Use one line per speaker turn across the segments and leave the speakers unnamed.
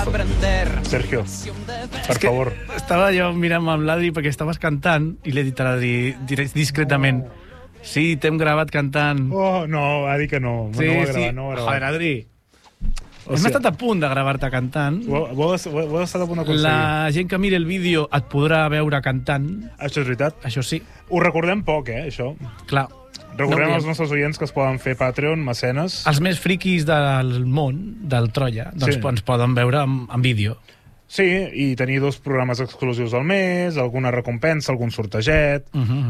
Sergio, per favor.
Estava jo mirant amb l'Adri perquè estaves cantant i l'he dit a l'Adri discretament. Sí, t'hem gravat cantant.
Oh, no, ha dit que no.
Sí,
no ho ha
sí.
gravat, no ho ha gravat.
Joder, Adri. Hem estat a punt de gravar-te cantant.
Ho has estat a punt d'aconseguir.
La gent que miri el vídeo et podrà veure cantant.
Això és veritat.
Això sí.
Ho recordem poc, això.
Clar.
Recordem als nostres oients que es poden fer Patreon, mecenes.
Els més friquis del món, del Troia, doncs ens poden veure en vídeo.
Sí, i tenir 2 programes exclusius al mes, alguna recompensa, algun sorteget...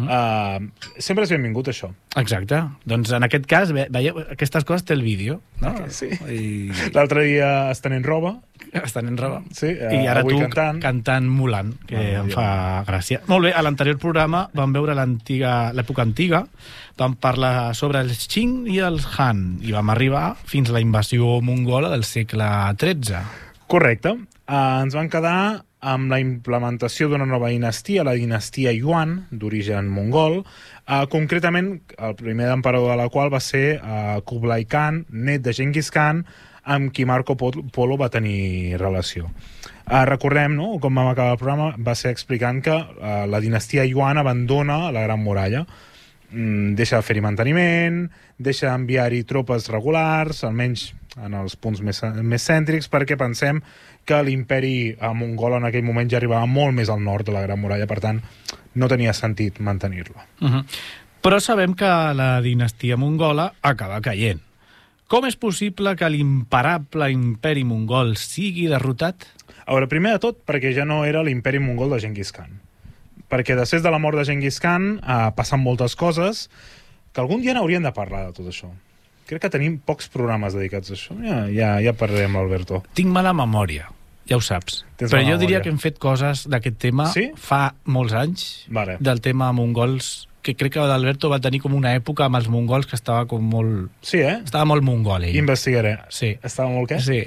Sempre és benvingut, això.
Exacte. Doncs en aquest cas, veieu, aquestes coses té el vídeo, no?
Sí. L'altre dia estenent roba.
Estenent roba.
Sí,
i ara
avui
tu cantant Mulan, que em fa gràcia. Molt bé, a l'anterior programa vam veure l'època antiga, vam parlar sobre els Qing i els Han, i vam arribar fins a la invasió mongola del segle XIII.
Correcte. Ens van quedar amb la implementació d'una nova dinastia, la dinastia Yuan, d'origen mongol. Concretament, el primer emperador de la qual va ser Kublai Khan, net de Genghis Khan, amb qui Marco Polo va tenir relació. Recordem, no?, com vam acabar el programa, va ser explicant que la dinastia Yuan abandona la Gran Muralla. Deixa de fer-hi manteniment, deixa d'enviar-hi tropes regulars, almenys en els punts més cèntrics, perquè pensem que l'imperi mongol en aquell moment ja arribava molt més al nord de la Gran Muralla, per tant, no tenia sentit mantenir-la.
Però sabem que la dinastia mongola acaba caient. Com és possible que l'imparable imperi mongol sigui derrotat?
A veure, primer de tot, perquè ja no era l'imperi mongol de Genghis Khan. Perquè després de la mort de Genghis Khan passen moltes coses que algun dia n'hauríem de parlar de tot això. Crec que tenim pocs programes dedicats a això. Ja parlarem, Alberto.
Tinc mala memòria, ja ho saps. Però jo diria que hem fet coses d'aquest tema fa molts anys, del tema mongols, que crec que l'Alberto va tenir com una època amb els mongols que estava com molt...
Sí,
Estava molt mongol, ell.
Investigaré.
Sí.
Estava molt què?
Sí.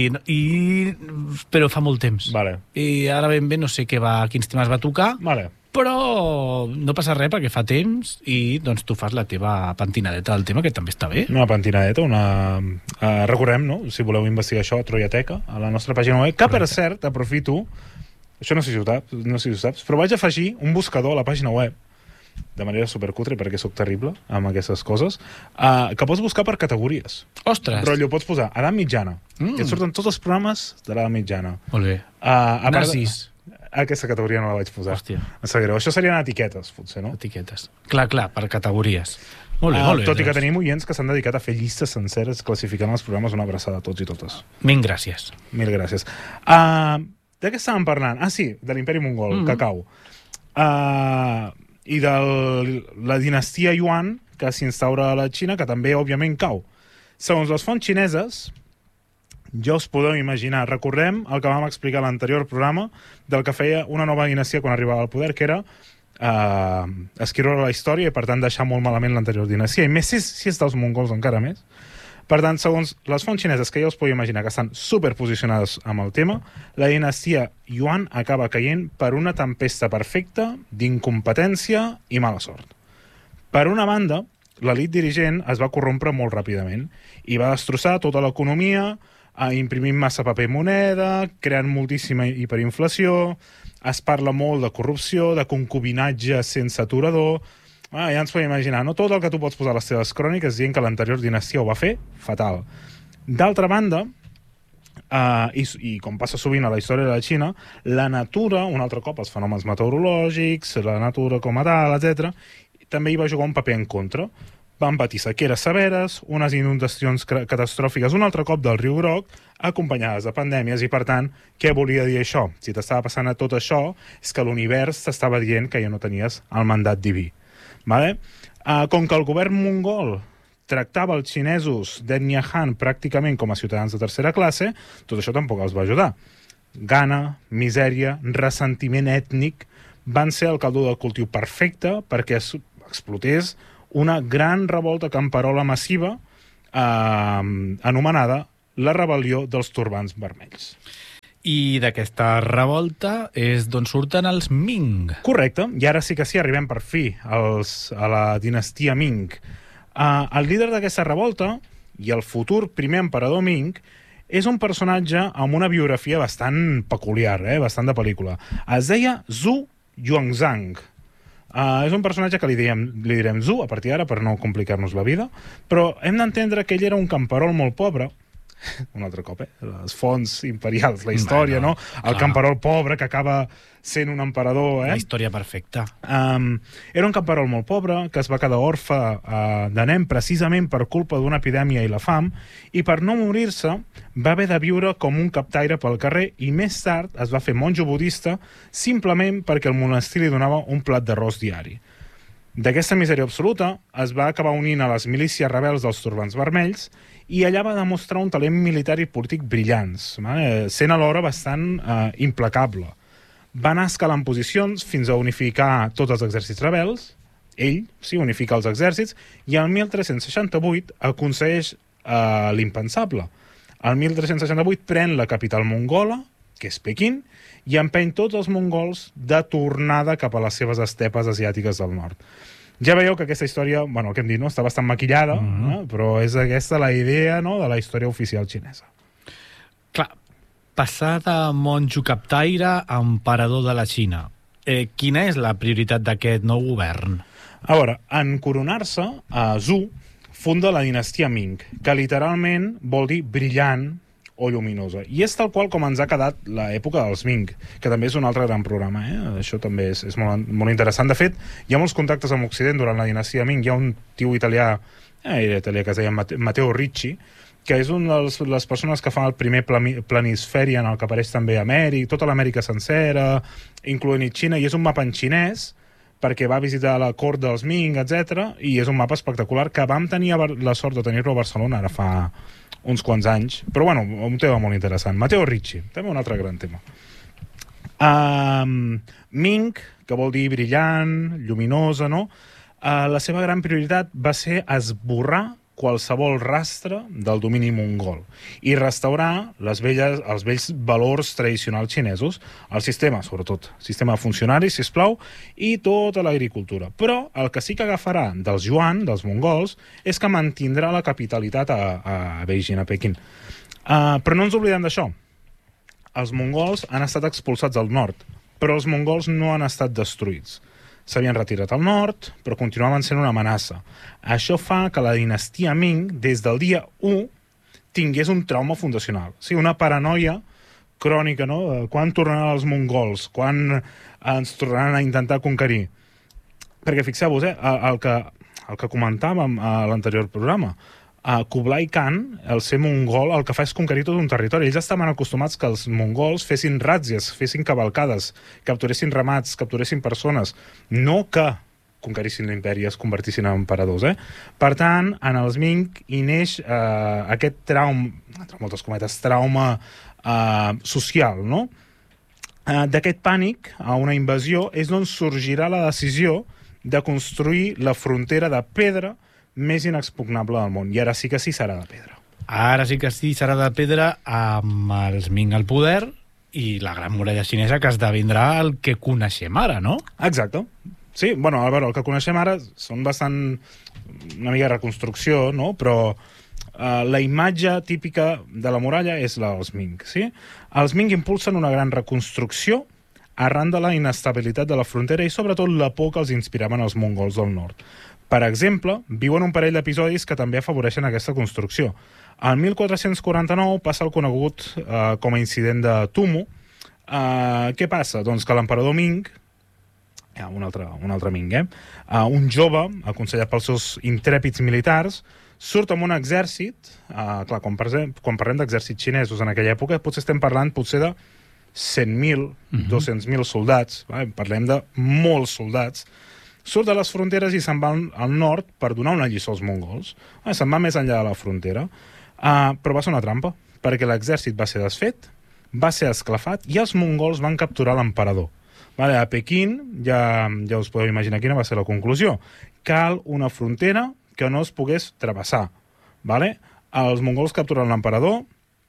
Però fa molt temps. I ara ben bé no sé quins temes va tocar, però no passa res perquè fa temps i doncs tu fas la teva pentinadeta del tema, que també està bé.
Una pentinadeta, recordem, no?, si voleu investigar això, a Troiateca, a la nostra pàgina web, que per cert, aprofito, això no sé si ho saps, però vaig afegir un buscador a la pàgina web, de manera supercutre, perquè sóc terrible amb aquestes coses, que pots buscar per categories.
Ostres!
Rotllo, pots posar edat mitjana, i et surten tots els programes de l'edat mitjana.
Molt bé. Nazis.
Aquesta categoria no la vaig posar.
Hòstia.
Em sap greu. Això serien etiquetes, potser, no?
Etiquetes. Clar, per categories. Molt bé, molt bé.
Tot i que tenim oients que s'han dedicat a fer llistes senceres classificant els programes. Una abraçada a tots i totes.
Mil gràcies.
Mil gràcies. De què estàvem parlant? Sí, de l'imperi mongol, que cau. I de la dinastia Yuan, que s'instaura a la Xina, que també, òbviament, cau. Segons les fonts xineses, ja us podeu imaginar, recordem el que vam explicar a l'anterior programa del que feia una nova dinastia quan arribava al poder, que era escriure la història i, per tant, deixar molt malament l'anterior dinastia. I més si és dels mongols encara més. Per tant, segons les fonts xineses, que ja us podeu imaginar que estan superposicionades amb el tema, la dinastia Yuan acaba caient per una tempesta perfecta d'incompetència i mala sort. Per una banda, l'elit dirigent es va corrompre molt ràpidament i va destrossar tota l'economia, imprimint massa paper i moneda, creant moltíssima hiperinflació, es parla molt de corrupció, de concubinatge sense aturador. Ja ens podem imaginar, no? Tot el que tu pots posar a les teves cròniques dient que l'anterior dinastia ho va fer, fatal. D'altra banda, i com passa sovint a la història de la Xina, la natura, un altre cop els fenòmens meteorològics, la natura com a tal, etc., també hi va jugar un paper en contra. Van patir sequeres severes, unes inundacions catastròfiques un altre cop del riu Groc, acompanyades de pandèmies, i per tant, què volia dir això? Si t'estava passant a tot això, és que l'univers t'estava dient que ja no tenies el mandat diví. Com que el govern mongol tractava els xinesos d'ètnia Han pràcticament com a ciutadans de tercera classe, tot això tampoc els va ajudar. Gana, misèria, ressentiment ètnic van ser el caldo del cultiu perfecte perquè explotés una gran revolta camperola massiva anomenada la rebel·lió dels turbants vermells.
I d'aquesta revolta és d'on surten els Ming.
Correcte, i ara sí que sí, arribem per fi a la dinastia Ming. El líder d'aquesta revolta i el futur primer emperador Ming és un personatge amb una biografia bastant peculiar, bastant de pel·lícula. Es deia Zhu Yuanzhang. És un personatge que li direm Zhu a partir d'ara per no complicar-nos la vida, però hem d'entendre que ell era un camperol molt pobre, un altre cop, les fonts imperials, la història, no? El camperol pobre que acaba sent un emperador,
La història perfecta.
Era un camperol molt pobre que es va quedar orfe de nen precisament per culpa d'una epidèmia i la fam, i per no morir-se va haver de viure com un captaire pel carrer i més tard es va fer monjo budista simplement perquè el monestir li donava un plat d'arròs diari. D'aquesta misèria absoluta es va acabar unint a les milícies rebels dels turbants vermells i allà va demostrar un talent militar i polític brillants, sent alhora bastant implacable. Va anar escalant posicions fins a unificar tots els exèrcits rebels, ell, sí, unifica els exèrcits, i el 1368 aconsegueix l'impensable. El 1368 pren la capital mongola, que és Pequín, i empeny tots els mongols de tornada cap a les seves estepes asiàtiques del nord. Ja veieu que aquesta història, el que hem dit, no? Està bastant maquillada, però és aquesta la idea, no?, de la història oficial xinesa.
Clar, passar de monjo captaire a emperador de la Xina. Quina és la prioritat d'aquest nou govern?
A veure, en coronar-se, Zhu funda la dinastia Ming, que literalment vol dir brillant o lluminosa. I és tal qual com ens ha quedat l'època dels Ming, que també és un altre gran programa. Això també és molt, molt interessant. De fet, hi ha molts contactes amb Occident durant la dinastia Ming. Hi ha un tio italià que es deia Matteo Ricci, que és una de les persones que fa el primer planisferi en el que apareix també Amèrica, tota l'Amèrica sencera, incloent-hi Xina, i és un mapa en xinès, perquè va visitar la cort dels Ming, etc. I és un mapa espectacular que vam tenir la sort de tenir-lo a Barcelona ara fa uns quants anys, però bueno, un tema molt interessant. Matteo Ricci, també un altre gran tema. Ming, que vol dir brillant, lluminosa, no? La seva gran prioritat va ser esborrar qualsevol rastre del domini mongol i restaurar els vells valors tradicionals xinesos, el sistema, sobretot, sistema de funcionaris, sisplau, i tota l'agricultura. Però el que sí que agafarà dels Yuan, dels mongols, és que mantindrà la capitalitat a Beijing, a Pequín. Però no ens oblidem d'això. Els mongols han estat expulsats al nord, però els mongols no han estat destruïts. S'havien retirat al nord, però continuaven sent una amenaça. Això fa que la dinastia Ming, des del dia 1, tingués un trauma fundacional. Sí, una paranoia crònica, no? Quan tornaran els mongols? Quan ens tornaran a intentar conquerir? Perquè fixeu-vos, el que comentàvem a l'anterior programa, Kublai Khan, el ser mongol, el que fa és conquerir tot un territori. Ells estaven acostumats que els mongols fessin ràtzies, fessin cavalcades, capturessin ramats, capturessin persones, no que conquerissin l'imperi i es convertissin en emperadors. Per tant, en els Ming hi neix aquest trauma, entre moltes cometes, trauma social, no? D'aquest pànic a una invasió és d'on sorgirà la decisió de construir la frontera de pedra més inexpugnable del món. I ara sí que sí serà de pedra.
Ara sí que sí serà de pedra amb els Ming al poder i la gran muralla xinesa que esdevindrà el que coneixem ara, no?
Exacte. Sí, bueno, a veure, el que coneixem ara són bastant una mica de reconstrucció, no? Però la imatge típica de la muralla és la dels Ming, sí? Els Ming impulsen una gran reconstrucció arran de la inestabilitat de la frontera i sobretot la por que els inspiraven els mongols del nord. Per exemple, viuen un parell d'episodis que també afavoreixen aquesta construcció. El 1449 passa el conegut com a incident de Tumu. Què passa? Doncs que l'emperador Ming, un altre Ming, un jove, aconsellat pels seus intrèpids militars, surt amb un exèrcit, clar, quan parlem d'exèrcits xinesos en aquella època, potser estem parlant de 100.000, 200.000 soldats, parlem de molts soldats, surt de les fronteres i se'n va al nord per donar una lliçó als mongols. Se'n va més enllà de la frontera, però va ser una trampa, perquè l'exèrcit va ser desfet, va ser esclafat i els mongols van capturar l'emperador. A Pequín, ja us podeu imaginar quina va ser la conclusió. Cal una frontera que no es pogués travessar. Els mongols capturen l'emperador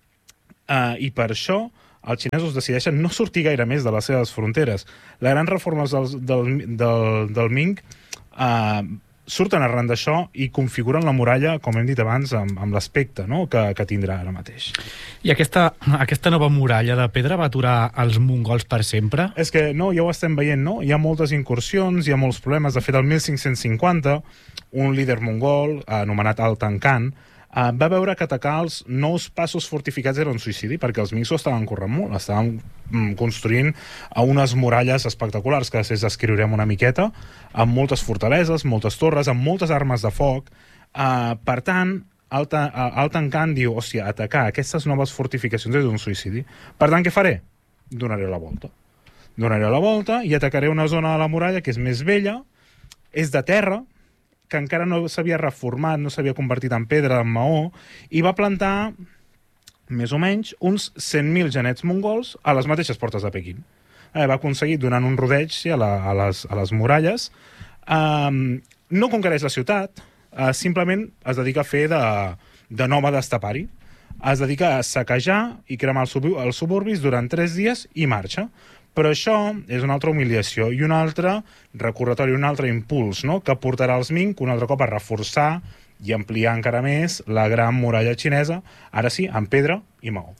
i per això els xinesos decideixen no sortir gaire més de les seves fronteres. Les grans reformes del Ming surten arran d'això i configuren la muralla, com hem dit abans, amb l'aspecte, no?, que tindrà ara mateix.
I aquesta nova muralla de pedra va aturar els mongols per sempre?
És que no, ja ho estem veient, no? Hi ha moltes incursions, hi ha molts problemes. De fet, el 1550, un líder mongol, anomenat Altan Khan, va veure que atacar els nous passos fortificats era un suïcidi, perquè els mingos estaven corrent molt, estaven construint unes muralles espectaculars, que després descriurem una miqueta, amb moltes fortaleses, moltes torres, amb moltes armes de foc. Per tant, Altan Khan diu, hòstia, atacar aquestes noves fortificacions és un suïcidi. Per tant, què faré? Donaré la volta. Donaré la volta i atacaré una zona de la muralla que és més vella, és de terra, que encara no s'havia reformat, no s'havia convertit en pedra, en maó, i va plantar, més o menys, uns 100.000 genets mongols a les mateixes portes de Pequín. Va aconseguir, donant un rodeig a les muralles. No conquereix la ciutat, simplement es dedica a fer de nòmada estepari. Es dedica a saquejar i cremar els suburbis durant 3 dies i marxa. Però això és una altra humiliació i un altre recordatori, un altre impuls, no?, que portarà els Ming un altre cop a reforçar i ampliar encara més la gran muralla xinesa, ara sí, amb pedra i maó.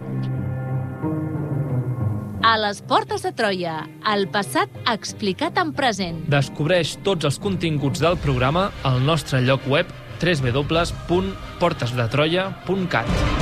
A les portes de Troia, el passat explicat en present.
Descobreix tots els continguts del programa al nostre lloc web www.portesdetroia.cat.